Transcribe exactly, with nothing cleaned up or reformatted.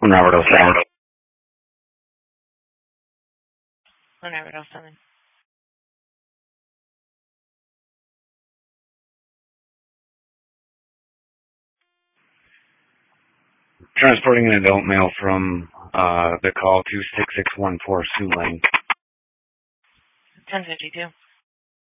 one Robert oh seven. one Robert oh seven. Transporting an adult male from uh, the call to six six one four Sioux Lane. ten fifty-two.